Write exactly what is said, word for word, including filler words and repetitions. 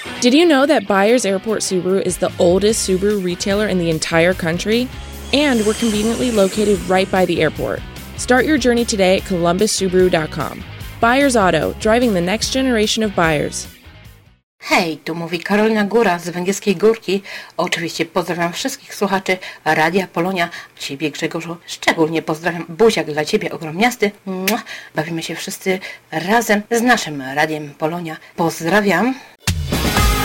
Did you know that Byers Airport Subaru is the oldest Subaru retailer in the entire country? And we're conveniently located right by the airport. Start your journey today at columbus subaru dot com. Byers Auto, driving the next generation of buyers. Hej, tu mówi Karolina Góra z Węgierskiej Górki. Oczywiście pozdrawiam wszystkich słuchaczy Radia Polonia. Ciebie, Grzegorzu, szczególnie pozdrawiam. Buziak dla Ciebie ogromniasty. Bawimy się wszyscy razem z naszym Radiem Polonia. Pozdrawiam.